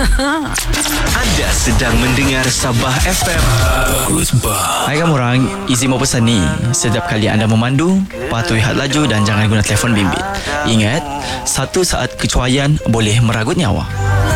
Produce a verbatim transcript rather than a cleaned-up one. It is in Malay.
Anda sedang mendengar Sabah F M. Hai kamu orang, izin mau pesan ni. Setiap kali anda memandu, patuhi had laju dan jangan guna telefon bimbit. Ingat, satu saat kecuaian boleh meragut nyawa.